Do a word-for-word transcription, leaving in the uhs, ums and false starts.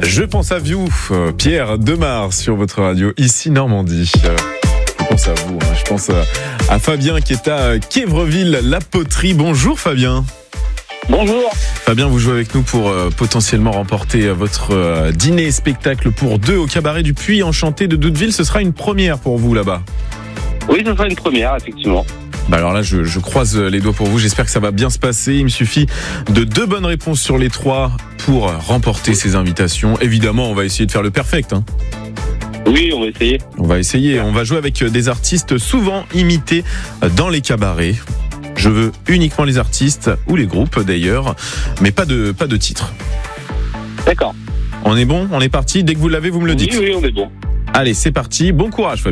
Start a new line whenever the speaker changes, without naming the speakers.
Je pense à vous, Pierre Demar sur votre radio, ici Normandie. Je pense à vous, hein. Je pense à, à Fabien qui est à Quévreville-la-Poterie. Bonjour Fabien.
Bonjour.
Fabien, vous jouez avec nous pour euh, potentiellement remporter votre euh, dîner spectacle pour deux au cabaret du Puy Enchanté de Doudeville. Ce sera une première pour vous là-bas.
Oui, ce sera une première, effectivement.
Bah alors là, je, je croise les doigts pour vous. J'espère que ça va bien se passer. Il me suffit de deux bonnes réponses sur les trois pour remporter ces invitations. Évidemment, on va essayer de faire le perfect, hein.
Oui, on va essayer.
On va essayer. On va jouer avec des artistes souvent imités dans les cabarets. Je veux uniquement les artistes ou les groupes d'ailleurs, mais pas de pas de titre.
D'accord.
On est bon, on est parti. Dès que vous l'avez, vous me le dites.
Oui, oui, on est bon.
Allez, c'est parti. Bon courage, Fabien.